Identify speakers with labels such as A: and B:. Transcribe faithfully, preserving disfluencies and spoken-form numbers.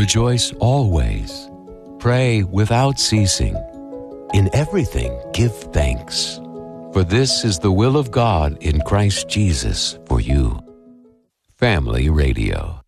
A: Rejoice always. Pray without ceasing. In everything give thanks. For this is the will of God in Christ Jesus for you. Family Radio.